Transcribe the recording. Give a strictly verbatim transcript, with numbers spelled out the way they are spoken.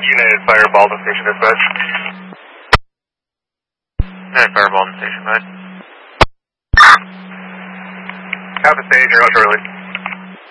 United Fireball to Station Dispatch. United Fireball to Station, right? Half a stage, you're out shortly.